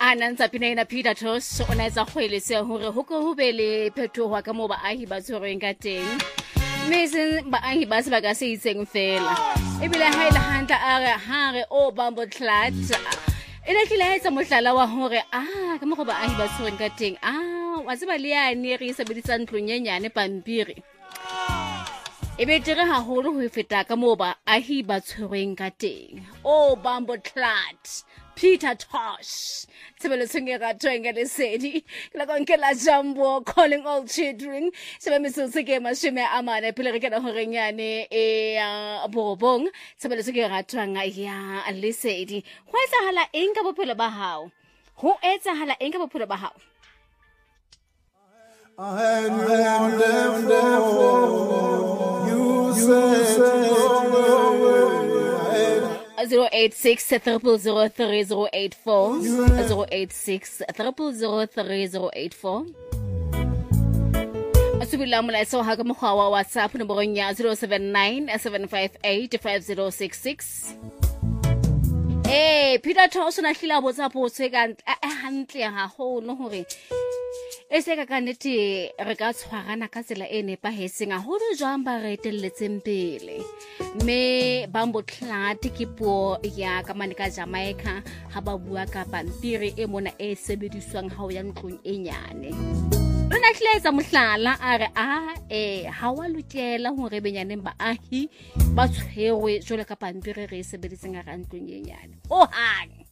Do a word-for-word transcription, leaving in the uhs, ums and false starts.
Anantsa pina Peter Tosh o na etsa kgweletse hore ho ko ho be le phetoho ka mo baahi ba tshwerweng ka teng mme se baahi ba se ba ka se itseng fela ebile ha ile hantla a re ha re o bambo tlat ene ke la etsa mohlala wa hore ah ka mo go baahi ba tshwerweng ka teng ah wa tseba le yane re sebedisa ntlong nyenyane pampiri ebe tere haholo ho feta ka mo baahi ba tshwerweng ka teng o bambo tlat Peter Tosh Sebeletsong e ratweng ka lesedi la konkela Jambo calling all children sebe metsotso ke mashome a mane pele re kana hore nyane e ya borobong sebeletsong e ratwang ya lesedi ho etsahala eng ka bophelo ba hao ho etsahala eng ka bophelo ba hao I am wonderful you said zero eight six triple zero three zero eight four zero eight six triple zero three zero eight four Asubila mula so ha ka mokgwa wa WhatsApp nomborong ya zero seven nine seven five eight five zero six six Eh Peter Tosh na hlila botsa botse ka hantle ha holo hore e se ka kanete re ka tshwarana ka tsela e nepahetseng a holo jwang ba re etelletseng pele me bambo tlat ke puo ya ka mane ka Jamaica ha ba bua ka pampiri e mona e sebediswang ha o ya ntlong e nyane Lona hleza mohlala a re a eh ha wa lokela hore benyaneng baahi ba tshwerwe jole ka pampiri re e sebediseng ga ntlong e nyane o hang